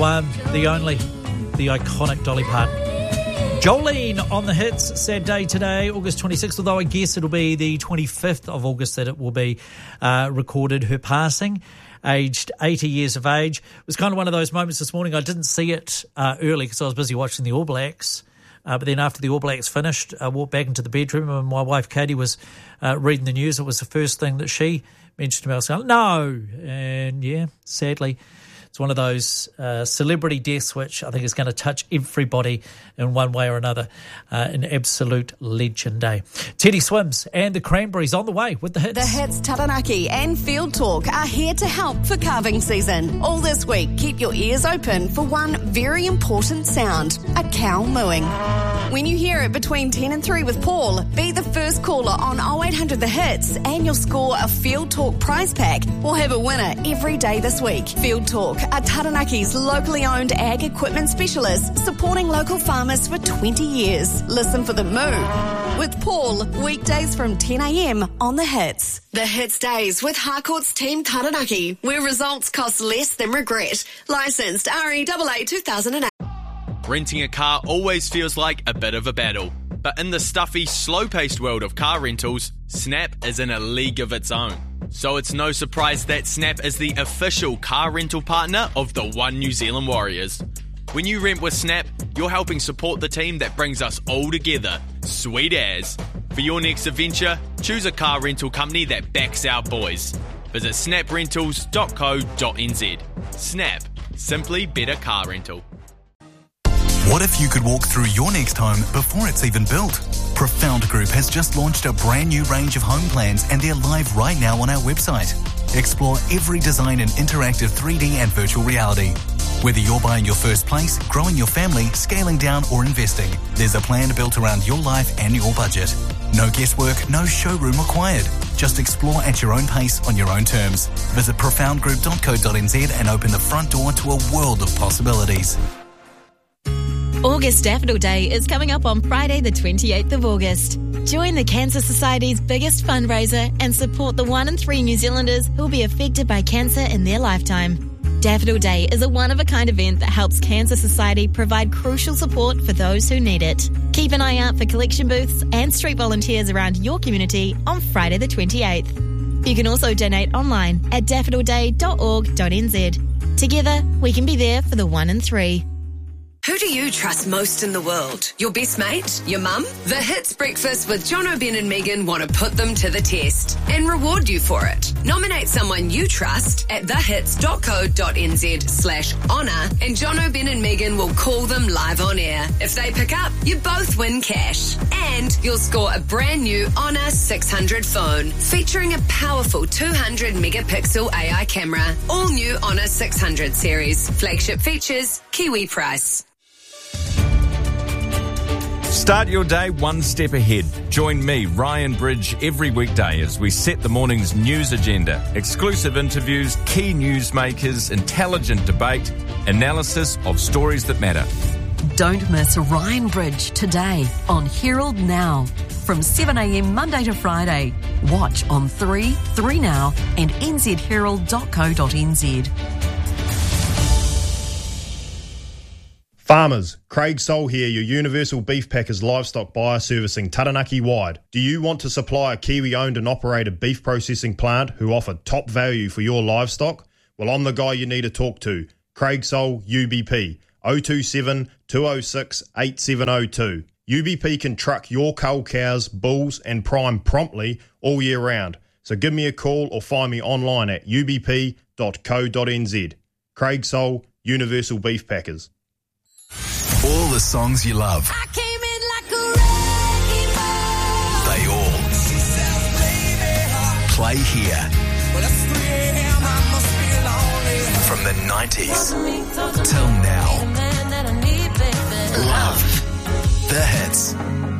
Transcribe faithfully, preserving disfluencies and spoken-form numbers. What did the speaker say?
one, the only, the iconic Dolly Parton. Jolene on the hits. Sad day today, August twenty-sixth, although I guess it'll be the twenty-fifth of August that it will be uh, recorded, her passing, aged eighty years of age. It was kind of one of those moments this morning. I didn't see it uh, early because I was busy watching the All Blacks. Uh, but then after the All Blacks finished, I walked back into the bedroom and my wife Katie was uh, reading the news. It was the first thing that she mentioned to me. I was going, no. And yeah, sadly, it's one of those uh, celebrity deaths which I think is going to touch everybody in one way or another. Uh, an absolute legend, eh? Teddy Swims and the Cranberries on the way with the hits. The Hits Taranaki and Field Talk are here to help for calving season. All this week, keep your ears open for one very important sound, a cow mooing. When you hear it between ten and three with Paul, be the first caller on oh eight hundred The Hits and you'll score a Field Talk prize pack. We'll have a winner every day this week. Field Talk are Taranaki's locally owned ag equipment specialists supporting local farmers for twenty years. Listen for the moo with Paul, weekdays from ten a.m. on The Hits. The Hits Days with Harcourt's Team Taranaki, where results cost less than regret. Licensed R E A A two thousand eight. Renting a car always feels like a bit of a battle. But in the stuffy, slow-paced world of car rentals, Snap is in a league of its own. So it's no surprise that Snap is the official car rental partner of the One New Zealand Warriors. When you rent with Snap, you're helping support the team that brings us all together. Sweet as. For your next adventure, choose a car rental company that backs our boys. Visit snap rentals dot co dot n z. Snap. Simply better car rental. What if you could walk through your next home before it's even built? Profound Group has just launched a brand new range of home plans and they're live right now on our website. Explore every design in interactive three D and virtual reality. Whether you're buying your first place, growing your family, scaling down or investing, there's a plan built around your life and your budget. No guesswork, no showroom required. Just explore at your own pace on your own terms. Visit profound group dot co dot n z and open the front door to a world of possibilities. August Daffodil Day is coming up on Friday the twenty-eighth of August. Join the Cancer Society's biggest fundraiser and support the one in three New Zealanders who will be affected by cancer in their lifetime. Daffodil Day is a one-of-a-kind event that helps Cancer Society provide crucial support for those who need it. Keep an eye out for collection booths and street volunteers around your community on Friday the twenty-eighth. You can also donate online at daffodil day dot org dot n z. Together, we can be there for the one in three. Who do you trust most in the world? Your best mate? Your mum? The Hits Breakfast with Jono, Ben and Megan want to put them to the test and reward you for it. Nominate someone you trust at thehits dot co dot n z slash honour and Jono, Ben and Megan will call them live on air. If they pick up, you both win cash. And you'll score a brand new Honour six hundred phone featuring a powerful two hundred megapixel A I camera. All new Honour six hundred series. Flagship features, Kiwi price. Start your day one step ahead. Join me, Ryan Bridge, every weekday as we set the morning's news agenda. Exclusive interviews, key newsmakers, intelligent debate, analysis of stories that matter. Don't miss Ryan Bridge today on Herald Now from seven a.m. Monday to Friday. Watch on three, three Now and n z herald dot co dot n z. Farmers, Craig Soul here, your Universal Beef Packers livestock buyer servicing Taranaki wide. Do you want to supply a Kiwi-owned and operated beef processing plant who offer top value for your livestock? Well, I'm the guy you need to talk to. Craig Soul, U B P, oh two seven, two oh six, eight seven oh two. U B P can truck your cull cows, bulls and prime promptly all year round. So give me a call or find me online at u b p dot co dot n z. Craig Soul, Universal Beef Packers. All the songs you love. I came in like a wrecking ball. They all play here. Well, it's three a.m. I must be lonely. From the nineties till now. Love the hits.